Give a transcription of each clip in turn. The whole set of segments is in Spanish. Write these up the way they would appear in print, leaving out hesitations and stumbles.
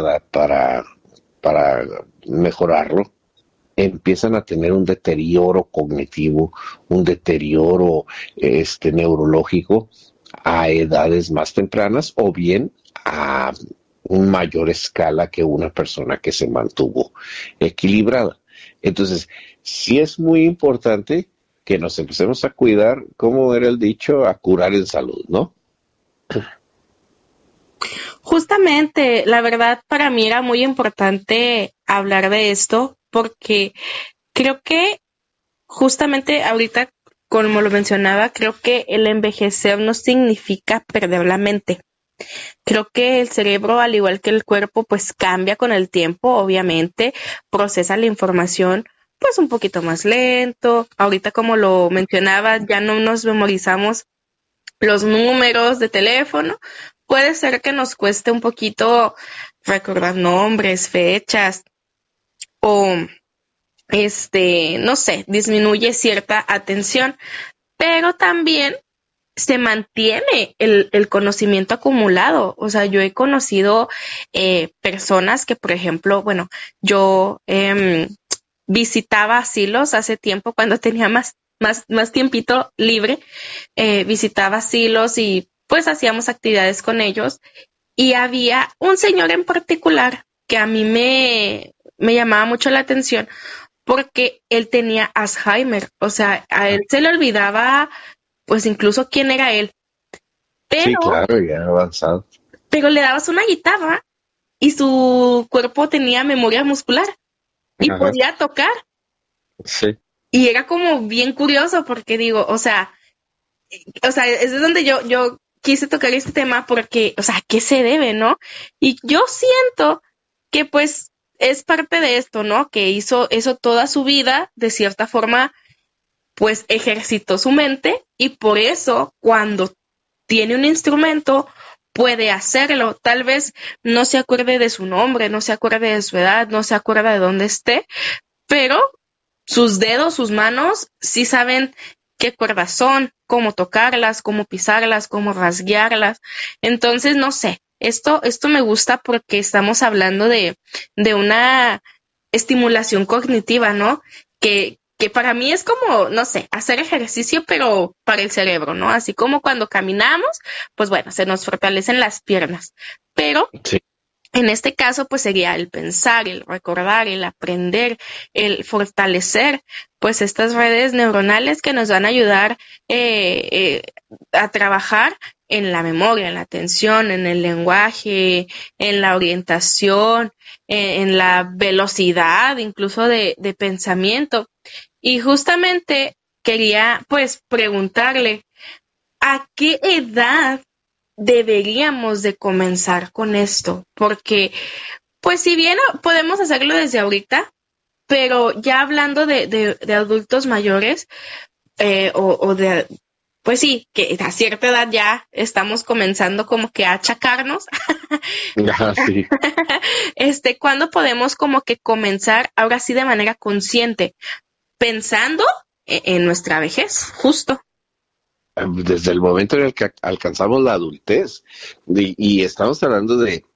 nada para mejorarlo, empiezan a tener un deterioro cognitivo, un deterioro neurológico a edades más tempranas o bien a mayor escala que una persona que se mantuvo equilibrada. Entonces, sí es muy importante que nos empecemos a cuidar, como era el dicho, a curar en salud, ¿no? Justamente, la verdad, para mí era muy importante hablar de esto porque creo que justamente ahorita, como lo mencionaba, creo que el envejecer no significa perder la mente. Creo que el cerebro, al igual que el cuerpo, pues cambia con el tiempo, obviamente, procesa la información pues un poquito más lento. Ahorita, como lo mencionaba, ya no nos memorizamos los números de teléfono. Puede ser que nos cueste un poquito recordar nombres, fechas o no sé, disminuye cierta atención, pero también se mantiene el conocimiento acumulado. O sea, yo he conocido personas que, por ejemplo, bueno, yo visitaba asilos hace tiempo cuando tenía más tiempito libre, visitaba asilos y pues hacíamos actividades con ellos y había un señor en particular que a mí me llamaba mucho la atención porque él tenía Alzheimer. O sea, a él se le olvidaba pues incluso quién era él, Sí, pero, claro, ya avanzado. pero le dabas una guitarra y su cuerpo tenía memoria muscular y Ajá, podía tocar. sí, Y era como bien curioso porque digo, o sea, es de donde yo quise tocar este tema porque, o sea, ¿a qué se debe, no? Y yo siento que pues es parte de esto, ¿no? Que hizo eso toda su vida, de cierta forma, pues ejercitó su mente y por eso cuando tiene un instrumento puede hacerlo. Tal vez no se acuerde de su nombre, no se acuerde de su edad, no se acuerda de dónde esté, pero sus dedos, sus manos, sí saben qué cuerdas son, cómo tocarlas, cómo pisarlas, cómo rasguearlas. Entonces, no sé, esto me gusta porque estamos hablando de una estimulación cognitiva, ¿no? Que para mí es como, no sé, hacer ejercicio, pero para el cerebro, ¿no? Así como cuando caminamos, pues bueno, se nos fortalecen las piernas. Pero sí. en este caso, pues sería el pensar, el recordar, el aprender, el fortalecer, pues estas redes neuronales que nos van a ayudar a trabajar en la memoria, en la atención, en el lenguaje, en la orientación, en la velocidad, incluso de pensamiento. Y justamente quería, pues, preguntarle, ¿a qué edad deberíamos de comenzar con esto? Porque, pues si bien podemos hacerlo desde ahorita, pero ya hablando de adultos mayores, o de, pues sí, que a cierta edad ya estamos comenzando como que a achacarnos, Ajá, sí. ¿cuándo podemos como que comenzar ahora sí de manera consciente, pensando en nuestra vejez, justo? Desde el momento en el que alcanzamos la adultez y estamos hablando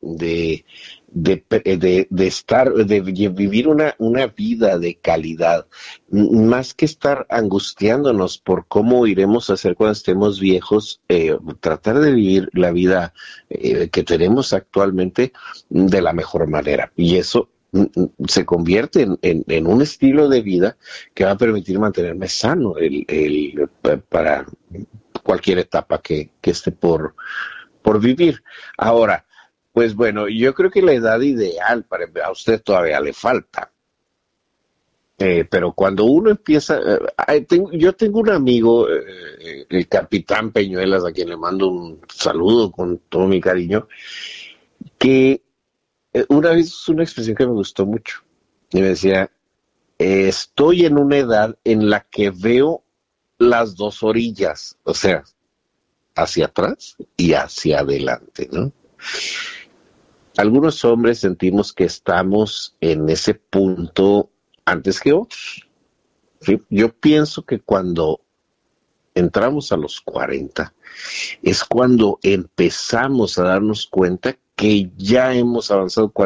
de estar, de vivir una vida de calidad, más que estar angustiándonos por cómo iremos a hacer cuando estemos viejos, tratar de vivir la vida que tenemos actualmente de la mejor manera. Y eso se convierte en un estilo de vida que va a permitir mantenerme sano para cualquier etapa que esté por vivir. Ahora, pues bueno, yo creo que la edad ideal a usted todavía le falta. Pero cuando uno empieza, yo tengo un amigo, el capitán Peñuelas, a quien le mando un saludo con todo mi cariño, que una vez es una expresión que me gustó mucho. Y me decía, estoy en una edad en la que veo las dos orillas, o sea, hacia atrás y hacia adelante, ¿no? Algunos hombres sentimos que estamos en ese punto antes que otros, ¿sí? Yo pienso que cuando entramos a los 40 es cuando empezamos a darnos cuenta que ya hemos avanzado